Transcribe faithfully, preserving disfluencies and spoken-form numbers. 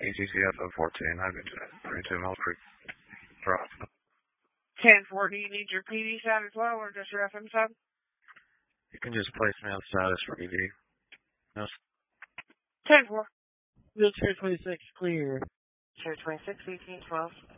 E T C F O fourteen, I've been thirty-two Mill Creek Drive. ten four, do you need your P D side as well, or just your F M side? You can just place me on status for E D. No. ten four. Wheelchair twenty-six, clear. Chair twenty-six, eighteen twelve.